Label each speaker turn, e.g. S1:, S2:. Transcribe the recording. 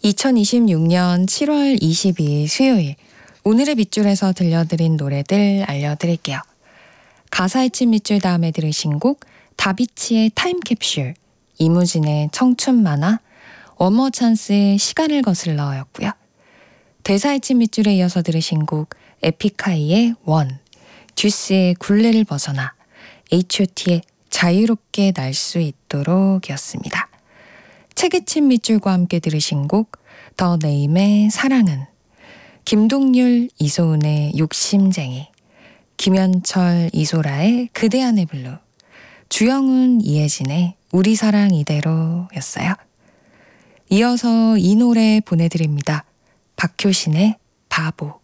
S1: 2026년 7월 22일 수요일 오늘의 밑줄에서 들려드린 노래들 알려드릴게요. 가사의 친 밑줄 다음에 들으신 곡 다비치의 타임캡슐, 이무진의 청춘 만화, 원머 찬스의 시간을 거슬러였고요. 대사의 친 밑줄에 이어서 들으신 곡 에픽하이의 원, 듀스의 굴레를 벗어나, H.O.T의 자유롭게 날 수 있도록 이었습니다. 책의 친 밑줄과 함께 들으신 곡 더 네임의 사랑은, 김동률, 이소은의 욕심쟁이, 김현철, 이소라의 그대 안의 블루, 주영훈, 이혜진의 우리 사랑 이대로였어요. 이어서 이 노래 보내드립니다. 박효신의 바보.